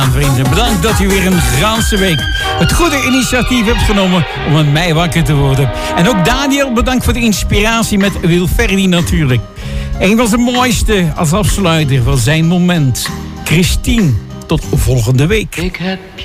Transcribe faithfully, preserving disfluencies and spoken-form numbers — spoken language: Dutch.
Vrienden, bedankt dat u weer een ganse week het goede initiatief hebt genomen om met mij wakker te worden. En ook Daniel, bedankt voor de inspiratie met Wilferdi natuurlijk. Een van zijn mooiste als afsluiter van zijn moment. Christine, tot volgende week. Ik heb